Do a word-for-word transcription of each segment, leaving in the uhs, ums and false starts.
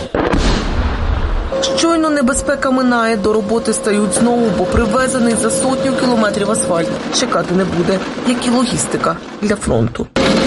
Щойно небезпека минає, до роботи стають знову, бо привезений за сотню кілометрів асфальт чекати не буде, як і логістика для фронту.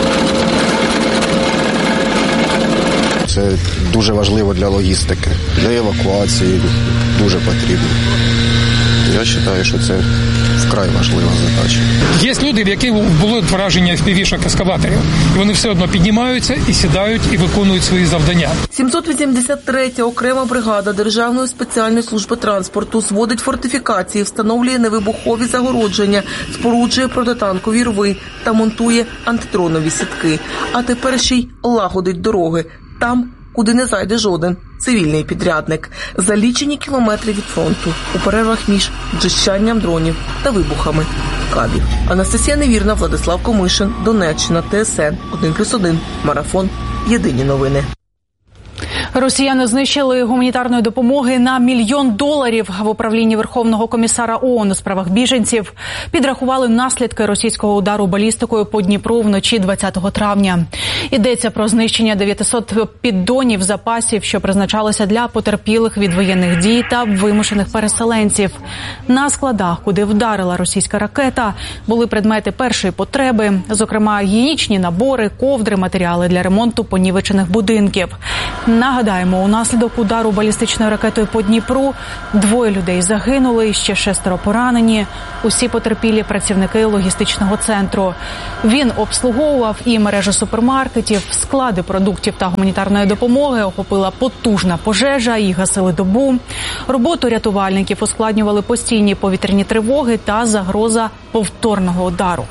Це дуже важливо для логістики, для евакуації дуже потрібно. Я вважаю, що це вкрай важлива задача. Є люди, в яких було враження еф пі ві-шок ескаваторів. І вони все одно піднімаються і сідають, і виконують свої завдання. сімсот вісімдесят третя окрема бригада Державної спеціальної служби транспорту зводить фортифікації, встановлює невибухові загородження, споруджує протитанкові рви та монтує антидронові сітки. А тепер ще й лагодить дороги. Там, куди не зайде жоден цивільний підрядник. За лічені кілометри від фронту, у перервах між джищанням дронів та вибухами кабів. Анастасія Невірна, Владислав Комишин, Донеччина, Т С Н, один плюс один, Марафон, Єдині новини. Росіяни знищили гуманітарної допомоги на мільйон доларів. В управлінні Верховного комісара ООН у справах біженців підрахували наслідки російського удару балістикою по Дніпру вночі двадцятого травня. Йдеться про знищення дев'ятисот піддонів запасів, що призначалися для потерпілих від воєнних дій та вимушених переселенців. На складах, куди вдарила російська ракета, були предмети першої потреби, зокрема гігієнічні набори, ковдри, матеріали для ремонту понівечених будинків. Нагадаємо, унаслідок удару балістичною ракетою по Дніпру двоє людей загинули, ще шестеро поранені. Усі потерпілі працівники логістичного центру. Він обслуговував і мережу супермаркетів, склади продуктів та гуманітарної допомоги охопила потужна пожежа, їх гасили добу. Роботу рятувальників ускладнювали постійні повітряні тривоги та загроза повторного удару.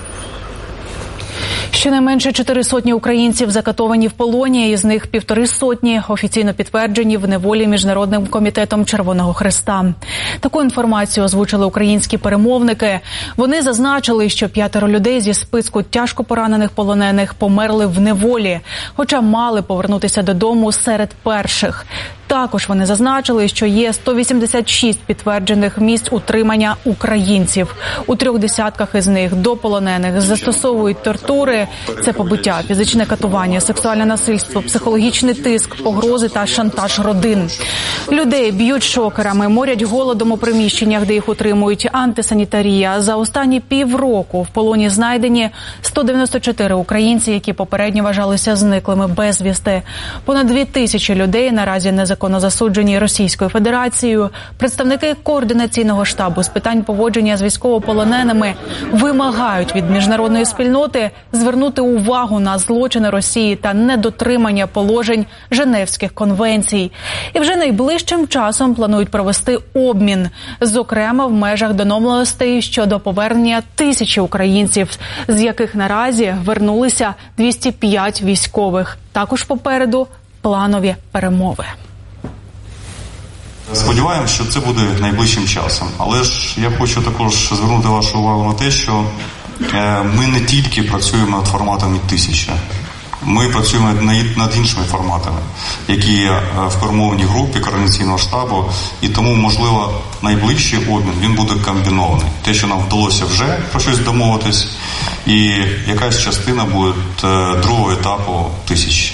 Щонайменше чотири сотні українців закатовані в полоні, із них півтори сотні офіційно підтверджені в неволі Міжнародним комітетом Червоного Хреста. Таку інформацію озвучили українські перемовники. Вони зазначили, що п'ятеро людей зі списку тяжко поранених полонених померли в неволі, хоча мали повернутися додому серед перших. Також вони зазначили, що є сто вісімдесят шість підтверджених місць утримання українців. У трьох десятках із них до полонених застосовують тортури. Це побиття, фізичне катування, сексуальне насильство, психологічний тиск, погрози та шантаж родин. Людей б'ють шокерами, морять голодом у приміщеннях, де їх утримують, антисанітарія. За останні півроку в полоні знайдені сто дев'яносто чотири українці, які попередньо вважалися зниклими безвісти. Понад дві тисячі людей наразі незаконно засуджені Російською Федерацією. Представники координаційного штабу з питань поводження з військовополоненими вимагають від міжнародної спільноти звернути увагу на злочини Росії та недотримання положень Женевських конвенцій. І вже найближчим часом планують провести обмін, зокрема в межах домовленостей щодо повернення тисячі українців, з яких наразі вернулися двісті п'ять військових. Також попереду планові перемови. Сподіваємося, що це буде найближчим часом. Але ж я хочу також звернути вашу увагу на те, що ми не тільки працюємо над форматами тисяча. Ми працюємо над іншими форматами, які є в перемовній групі координаційного штабу, і тому, можливо, найближчий обмін, він буде комбінований. Те, що нам вдалося вже про щось домовитись, і якась частина буде другого етапу тисячі.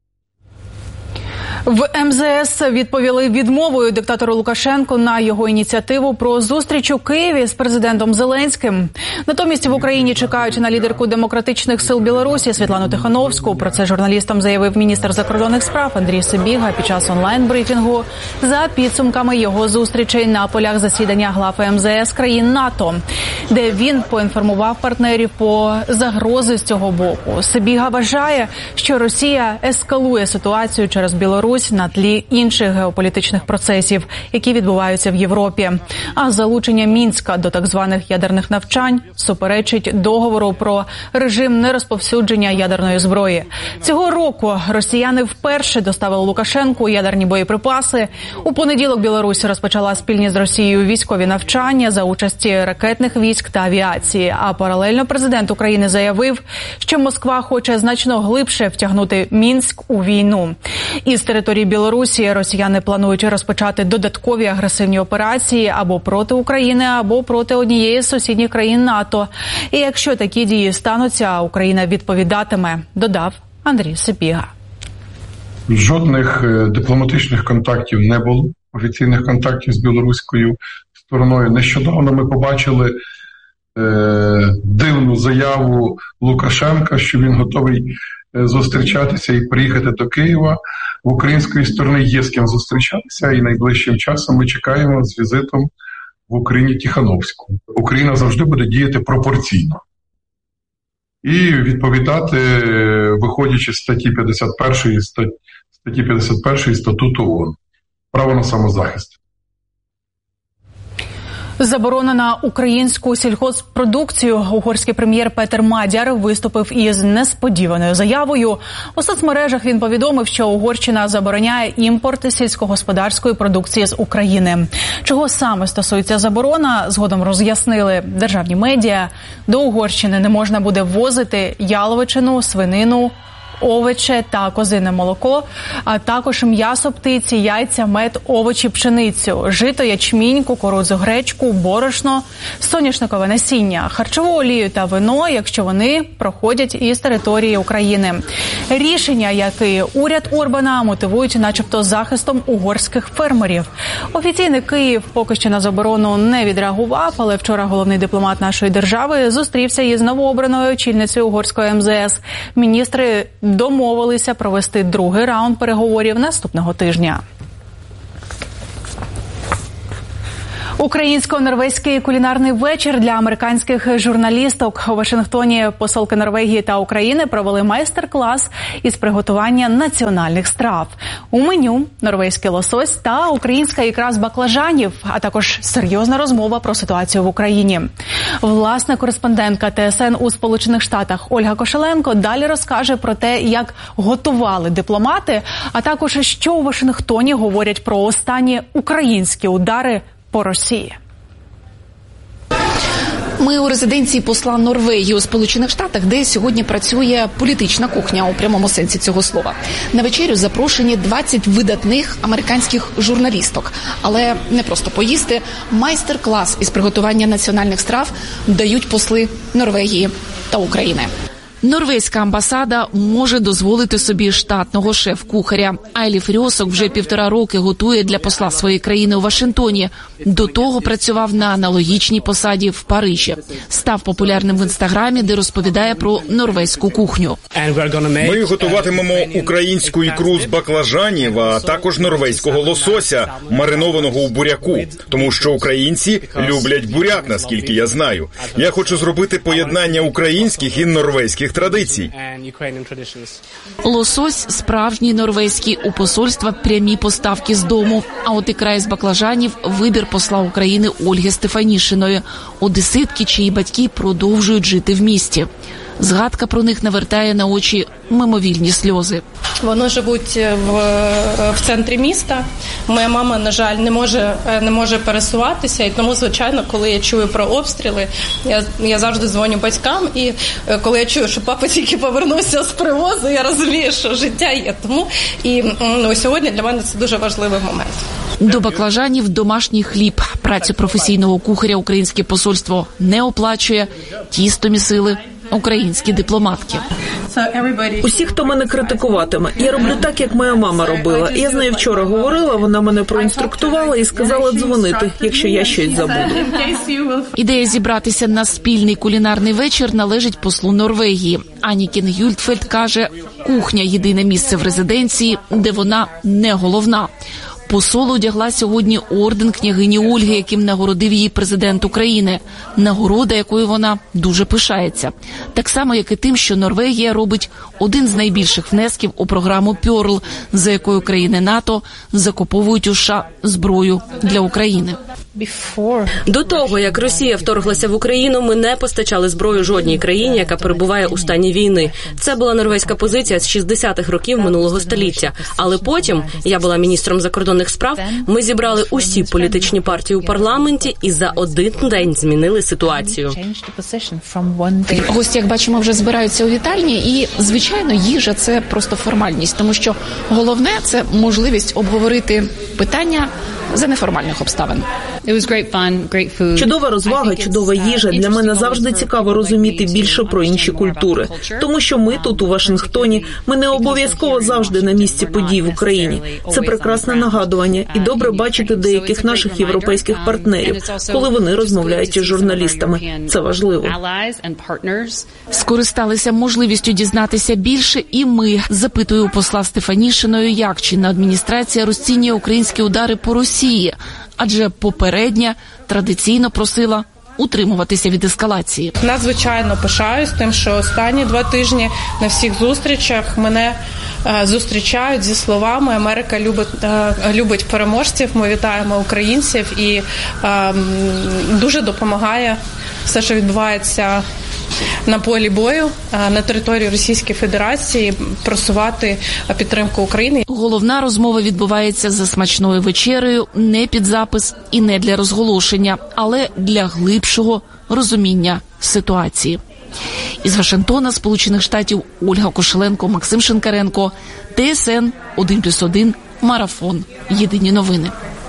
В ем зе ес відповіли відмовою диктатору Лукашенку на його ініціативу про зустріч у Києві з президентом Зеленським. Натомість в Україні чекають на лідерку демократичних сил Білорусі Світлану Тихановську. Про це журналістам заявив міністр закордонних справ Андрій Сибіга під час онлайн-брифінгу за підсумками його зустрічей на полях засідання глав ем зе ес країн НАТО, де він поінформував партнерів по загрози з цього боку. Сибіга вважає, що Росія ескалує ситуацію через Білорусь на тлі інших геополітичних процесів, які відбуваються в Європі. А залучення Мінська до так званих ядерних навчань суперечить договору про режим нерозповсюдження ядерної зброї. Цього року росіяни вперше доставили Лукашенку ядерні боєприпаси. У понеділок Білорусь розпочала спільні з Росією військові навчання за участі ракетних військ та авіації. А паралельно президент України заявив, що Москва хоче значно глибше втягнути Мінськ у війну. Із території Білорусі росіяни планують розпочати додаткові агресивні операції або проти України, або проти однієї з сусідніх країн НАТО. І якщо такі дії стануться, Україна відповідатиме, додав Андрій Сибіга. Жодних дипломатичних контактів не було, офіційних контактів з білоруською стороною. Нещодавно ми побачили е, дивну заяву Лукашенка, що він готовий зустрічатися і приїхати до Києва. В української сторони є з ким зустрічатися, і найближчим часом ми чекаємо з візитом в Україні Тихановську. Україна завжди буде діяти пропорційно і відповідати, виходячи з статті п'ятдесят першої, статті п'ятдесят першої Статуту ООН. Право на самозахист. Заборона на українську сільгосппродукцію. Угорський прем'єр Петер Мадяр виступив із несподіваною заявою. У соцмережах він повідомив, що Угорщина забороняє імпорт сільськогосподарської продукції з України. Чого саме стосується заборона, згодом роз'яснили державні медіа. До Угорщини не можна буде ввозити яловичину, свинину, овочі та козине молоко, а також м'ясо птиці, яйця, мед, овочі, пшеницю, жито, ячмінь, кукурудзу, гречку, борошно, соняшникове насіння, харчову олію та вино, якщо вони проходять із території України. Рішення, яке уряд Орбана мотивують начебто захистом угорських фермерів. Офіційний Київ поки що на заборону не відреагував, але вчора головний дипломат нашої держави зустрівся із новообраною очільницею угорської ем зе ес. Міністри домовилися провести другий раунд переговорів наступного тижня. Українсько-норвезький кулінарний вечір для американських журналісток. У Вашингтоні посолки Норвегії та України провели майстер-клас із приготування національних страв. У меню норвезький лосось та українська ікра з баклажанів, а також серйозна розмова про ситуацію в Україні. Власна кореспондентка те ес ен у Сполучених Штатах Ольга Кошеленко далі розкаже про те, як готували дипломати, а також що у Вашингтоні говорять про останні українські удари по Росії. Ми у резиденції посла Норвегії у Сполучених Штатах, де сьогодні працює політична кухня у прямому сенсі цього слова. На вечерю запрошені двадцять видатних американських журналісток. Але не просто поїсти, майстер-клас із приготування національних страв дають посли Норвегії та України. Норвезька амбасада може дозволити собі штатного шеф-кухаря. Айлі Фрьосок вже півтора роки готує для посла своєї країни у Вашингтоні. До того працював на аналогічній посаді в Парижі. Став популярним в інстаграмі, де розповідає про норвезьку кухню. Ми готуватимемо українську ікру з баклажанів, а також норвезького лосося, маринованого у буряку. Тому що українці люблять буряк, наскільки я знаю. Я хочу зробити поєднання українських і норвезьких традицій. Лосось справжній норвезький, у посольства прямі поставки з дому. А от ікра із баклажанів – вибір посла України Ольги Стефанішиної. Одеситки, чиї батьки продовжують жити в місті. Згадка про них навертає на очі мимовільні сльози. Вони живуть в, в центрі міста. Моя мама, на жаль, не може, не може пересуватися. І тому, звичайно, коли я чую про обстріли, я, я завжди дзвоню батькам. І коли я чую, що папа тільки повернувся з привозу, я розумію, що життя є. Тому і ну, сьогодні для мене це дуже важливий момент. До баклажанів домашній хліб. Працю професійного кухаря українське посольство не оплачує. Тісто місили українські дипломатки. Усі, хто мене критикуватиме, я роблю так, як моя мама робила. Я з нею вчора говорила, вона мене проінструктувала і сказала дзвонити, якщо я щось забуду. Ідея зібратися на спільний кулінарний вечір належить послу Норвегії. Анікін Гюльтфельд каже, кухня – єдине місце в резиденції, де вона не головна. Посол одягла сьогодні орден княгині Ольги, яким нагородив її президент України. Нагорода, якою вона дуже пишається. Так само, як і тим, що Норвегія робить один з найбільших внесків у програму «Пьорл», за якою країни НАТО закуповують у США зброю для України. До того, як Росія вторглася в Україну, ми не постачали зброю жодній країні, яка перебуває у стані війни. Це була норвезька позиція з шістдесятих років минулого століття. Але потім, я була міністром закордонних справ, ми зібрали усі політичні партії у парламенті і за один день змінили ситуацію. Гості, як бачимо, вже збираються у вітальні і, звичайно, їжа – це просто формальність, тому що головне – це можливість обговорити питання за неформальних обставин. Чудова розвага, чудова їжа. Для мене завжди цікаво розуміти більше про інші культури. Тому що ми тут, у Вашингтоні, ми не обов'язково завжди на місці подій в Україні. Це прекрасне нагадування. І добре бачити деяких наших європейських партнерів, коли вони розмовляють із журналістами. Це важливо. Скористалися можливістю дізнатися більше і ми. Запитую посла Стефанішиної, як чинна адміністрація розцінює українські удари по Росії. Адже попередня традиційно просила утримуватися від ескалації. Надзвичайно пишаюсь тим, що останні два тижні на всіх зустрічах мене е, зустрічають зі словами «Америка любить, е, любить переможців, ми вітаємо українців» і е, дуже допомагає все, що відбувається на полі бою на території Російської Федерації, просувати підтримку України. Головна розмова відбувається за смачною вечерею, не під запис і не для розголошення, але для глибшого розуміння ситуації. Із Вашингтона, Сполучених Штатів, Ольга Кошеленко, Максим Шинкаренко, ТСН один плюс один, Марафон. Єдині новини.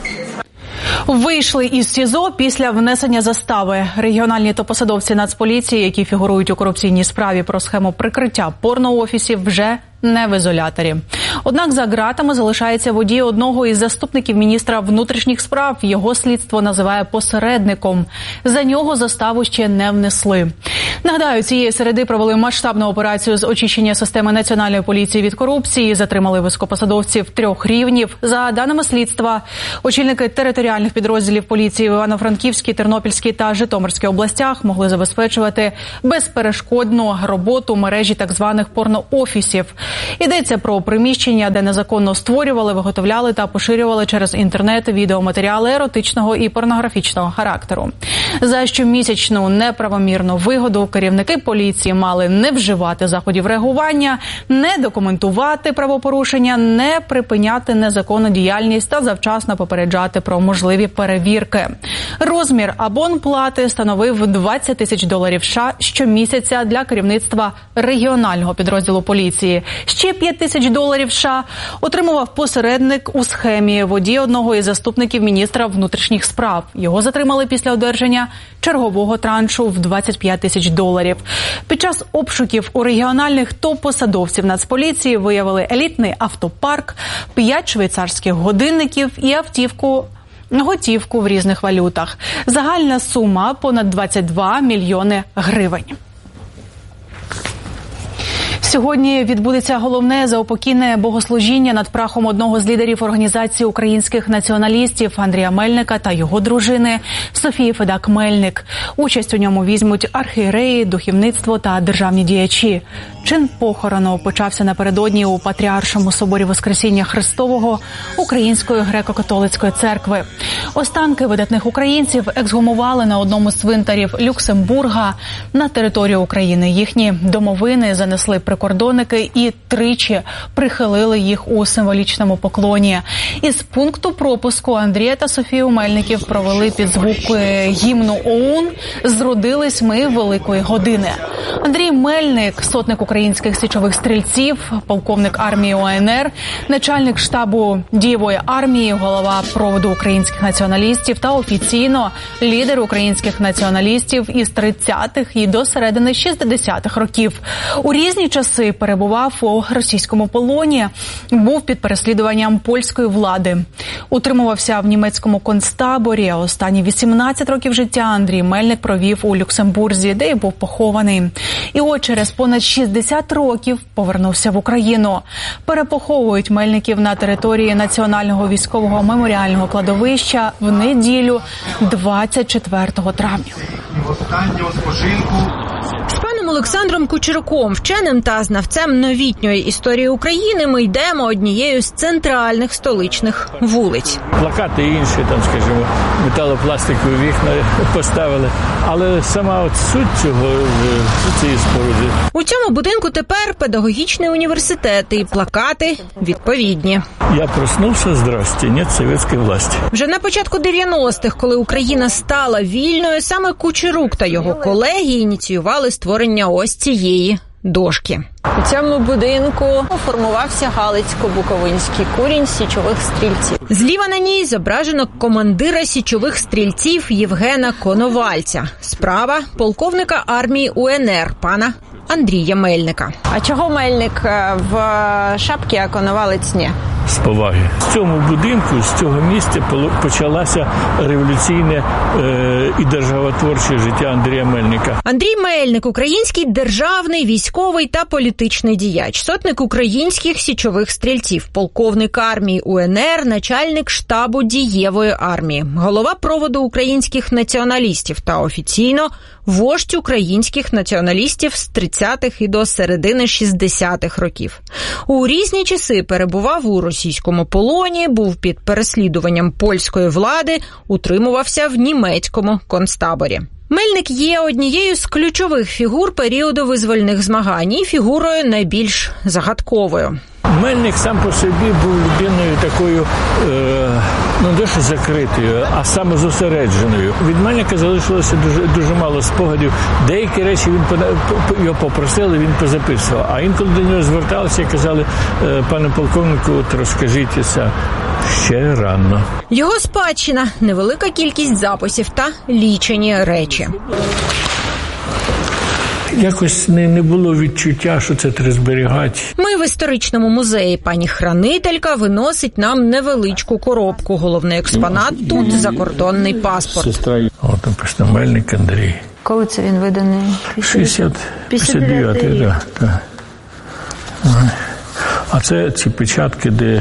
Вийшли із СІЗО після внесення застави. Регіональні топосадовці Нацполіції, які фігурують у корупційній справі про схему прикриття порноофісів, вже не в ізоляторі. Однак за ґратами залишається водій одного із заступників міністра внутрішніх справ. Його слідство називає посередником. За нього заставу ще не внесли. Нагадаю, цієї середи провели масштабну операцію з очищення системи Національної поліції від корупції. Затримали високопосадовців трьох рівнів. За даними слідства, очільники територіальних підрозділів поліції в Івано-Франківській, Тернопільській та Житомирській областях могли забезпечувати безперешкодну роботу мережі так званих порноофісів. Йдеться про приміщення, де незаконно створювали, виготовляли та поширювали через інтернет відеоматеріали еротичного і порнографічного характеру. За щомісячну неправомірну вигоду керівники поліції мали не вживати заходів реагування, не документувати правопорушення, не припиняти незаконну діяльність та завчасно попереджати про можливі перевірки. Розмір абонплати становив двадцять тисяч доларів США щомісяця для керівництва регіонального підрозділу поліції. Ще п'ять тисяч доларів США отримував посередник у схемі, водій одного із заступників міністра внутрішніх справ. Його затримали після одержання чергового траншу в двадцять п'ять тисяч доларів. Під час обшуків у регіональних топ-посадовців Нацполіції виявили елітний автопарк, п'ять швейцарських годинників і автівку готівку в різних валютах. Загальна сума – понад двадцять два мільйони гривень. Сьогодні відбудеться головне заупокійне богослужіння над прахом одного з лідерів організації українських націоналістів Андрія Мельника та його дружини Софії Федак-Мельник. Участь у ньому візьмуть архієреї, духовництво та державні діячі. Чин похорону почався напередодні у Патріаршому соборі Воскресіння Христового Української греко-католицької церкви. Останки видатних українців ексгумували на одному з цвинтарів Люксембурга на територію України. Їхні домовини занесли прикордонники і тричі прихилили їх у символічному поклоні. Із пункту пропуску Андрія та Софію Мельників провели під звуки гімну ОУН «Зродились ми великої години». Андрій Мельник, сотник українських січових стрільців, полковник армії УНР, начальник штабу дієвої армії, голова проводу українських націоналістів та офіційно лідер українських націоналістів із тридцятих і до середини шістдесятих років. У різні часи перебував у російському полоні, був під переслідуванням польської влади. Утримувався в німецькому концтаборі. Останні вісімнадцять років життя Андрій Мельник провів у Люксембурзі, де й був похований. І от через понад шістдесят років повернувся в Україну. Перепоховують Мельників на території Національного військового меморіального кладовища в неділю двадцять четвертого травня. З паном Олександром Кучеруком, вченим та знавцем новітньої історії України, ми йдемо однією з центральних столичних вулиць. Плакати інші, там, скажімо, металопластикові вікна поставили, але сама от суть цього, цієї споруди. У цьому будинку тепер педагогічний університет і плакати відповідні. Я проснувся, здрасте, нет совєтської власті. Вже на початку дев'яностих, коли Україна стала вільною, саме Кучерук та його колеги ініціювали створення ось цієї дошки. У цьому будинку формувався Галицько-Буковинський курінь січових стрільців. Зліва на ній зображено командира січових стрільців Євгена Коновальця. Справа – полковника армії УНР пана Андрія Мельника. А чого Мельник в шапці, а Коновалець ні? З поваги. З цьому будинку, з цього місця почалося революційне е, і державотворче життя Андрія Мельника. Андрій Мельник – український державний, військовий та політичний діяч, сотник українських січових стрільців, полковник армії УНР, начальник штабу дієвої армії, голова проводу українських націоналістів та офіційно вождь українських націоналістів з тридцятих і до середини шістдесятих років. У різні часи перебував у російському полоні, був під переслідуванням польської влади, утримувався в німецькому концтаборі. Мельник є однією з ключових фігур періоду визвольних змагань і фігурою найбільш загадковою. Мельник сам по собі був людиною такою, е, ну, дещо закритою, а саме зосередженою. Від Мельника залишилося дуже, дуже мало спогадів. Деякі речі він його попросили, він позаписував. А інколи до нього зверталися і казали: пане полковнику, от розкажіть це. Ще рано. Його спадщина – невелика кількість записів та лічені речі. Якось не, не було відчуття, що це треба зберігати. Ми в історичному музеї. Пані хранителька виносить нам невеличку коробку. Головний експонат тут – закордонний паспорт. Сестра, от написано Мельник Андрій. Коли це він виданий? шістдесят дев'ятий, так. Да, да. А це ці печатки, де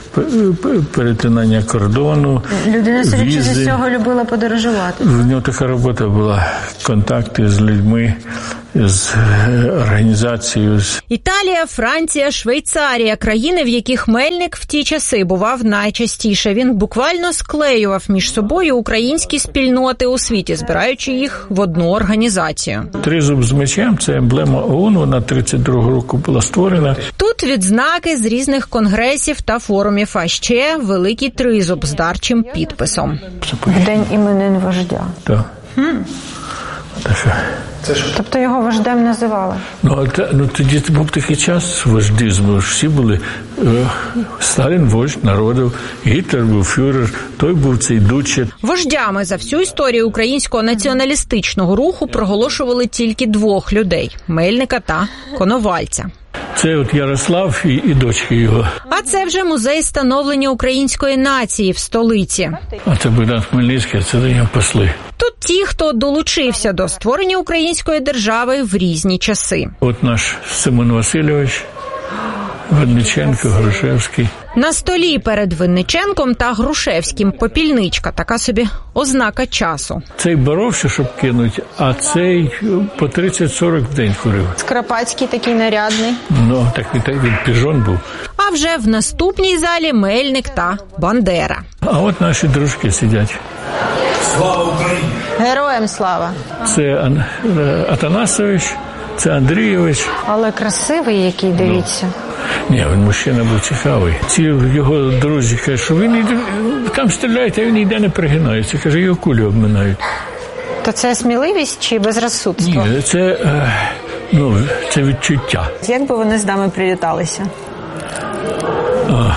перетинання кордону, людина, судячи з цього, любила подорожувати. В нього така робота була. Контакти з людьми, з організацією. Італія, Франція, Швейцарія – країни, в яких Мельник в ті часи бував найчастіше. Він буквально склеював між собою українські спільноти у світі, збираючи їх в одну організацію. Тризуб з мечем – це емблема ООН, вона тридцять другого року була створена. Тут відзнаки з різних конгресів та форумів, а ще великий тризуб з дарчим підписом. В день іменин вождя. Так. Хм. Так. Тобто його вождем називали? Ну, та, ну тоді був такий час вождизму. Всі були е, Сталін вождь народу, Гітлер був фюрер, той був цей дуче. Вождями за всю історію українського націоналістичного руху проголошували тільки двох людей – Мельника та Коновальця. Це от Ярослав і, і дочки його. А це вже музей становлення української нації в столиці. А це Богдан Хмельницький, а це до нього посли. Тут ті, хто долучився до створення української держави в різні часи. От наш Симон Васильович, Винниченко, Грушевський. На столі перед Винниченком та Грушевським попільничка, така собі ознака часу. Цей боровся, щоб кинуть, а цей по тридцять-сорок в день курив. Скоропадський такий нарядний. Ну, так він, так він піжон був. А вже в наступній залі Мельник та Бандера. А от наші дружки сидять. Слава Україні! Героям слава! Це Атанасович, це Андрійович. Але красивий який, дивіться. Ну. Ні, він мужчина був цікавий. Ці його друзі кажуть, що він іде, там стріляють, а він ніде не пригинається. Каже, його кулі обминають. То це сміливість чи безрозсудство? Ні, це, ну, це відчуття. Як би вони з нами привіталися? О,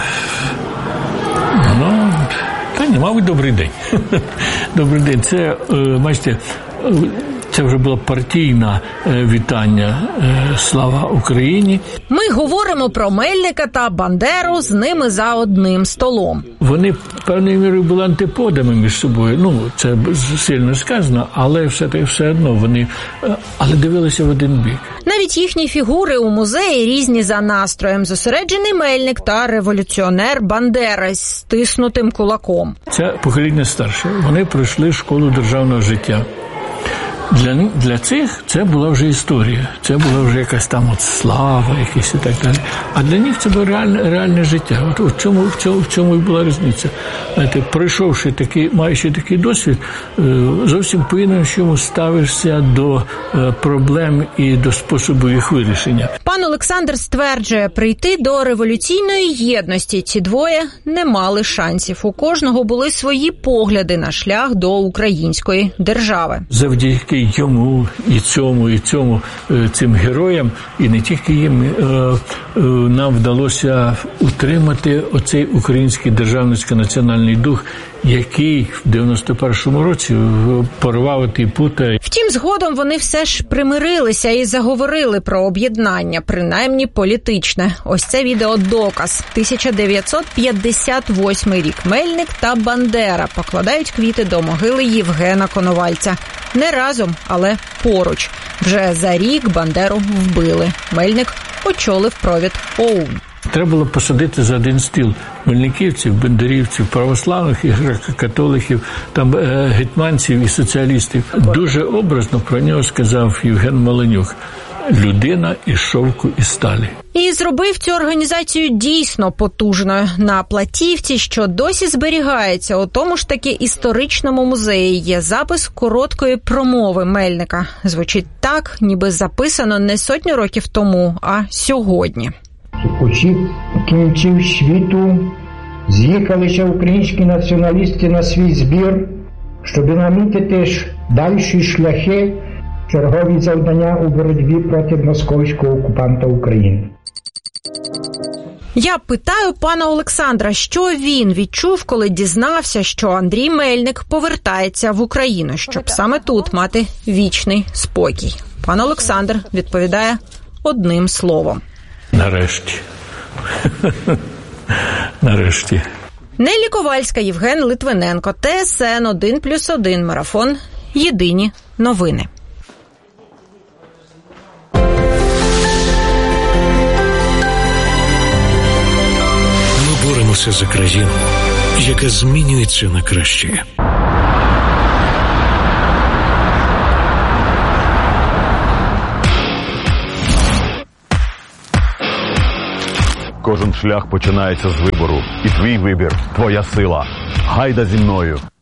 ну, та ні, мабуть, добрий день. Добрий день. Це, бачите, це вже було партійне вітання «Слава Україні». Ми говоримо про Мельника та Бандеру з ними за одним столом. Вони певною мірою були антиподами між собою. Ну, це сильно сказано, але все все одно вони але дивилися в один бік. Навіть їхні фігури у музеї різні за настроєм. Зосереджений Мельник та революціонер Бандера з стиснутим кулаком. Це покоління старше. Вони пройшли школу державного життя. Для, для цих це була вже історія, це була вже якась там от слава, якісь і так далі. А для них це було реальне, реальне життя. От, от в цьому, в цьому, в цьому і була різниця. Знаєте, пройшовши такий, маючи такий досвід, зовсім по-іншому ставишся до проблем і до способу їх вирішення. Пан Олександр стверджує, прийти до революційної єдності ці двоє не мали шансів. У кожного були свої погляди на шлях до української держави. Завдяки завдяки йому і цьому, і цьому, цим героям, і не тільки їм, нам вдалося утримати оцей український державницько-національний дух, який в дев'яносто першому році порвав ті пута. Втім, згодом вони все ж примирилися і заговорили про об'єднання, принаймні політичне. Ось це відео доказ. тисяча дев'ятсот п'ятдесят восьмий рік. Мельник та Бандера покладають квіти до могили Євгена Коновальця. Не разом, але поруч. Вже за рік Бандеру вбили. Мельник очолив провід ОУН. Треба було посадити за один стіл мельниківців, бендерівців, православних і греко-католиків, там гетьманців і соціалістів. Дуже образно про нього сказав Євген Маленюк. Людина із шовку і сталі. І зробив цю організацію дійсно потужною. На платівці, що досі зберігається у тому ж таки історичному музеї, є запис короткої промови Мельника. Звучить так, ніби записано не сотню років тому, а сьогодні. Усіх кінців світу з'їхалися українські націоналісти на свій збір, щоб намітити ж дальші шляхи, чергові завдання у боротьбі проти московського окупанта України. Я питаю пана Олександра, що він відчув, коли дізнався, що Андрій Мельник повертається в Україну, щоб саме тут мати вічний спокій. Пан Олександр відповідає одним словом. Нарешті. Нарешті. Неллі Ковальська, Євген Литвиненко, ТСН один плюс один, марафон «Єдині новини». Ми боремося за країну, яка змінюється на краще. Кожен шлях починається з вибору. І твій вибір – твоя сила. Гайда зі мною.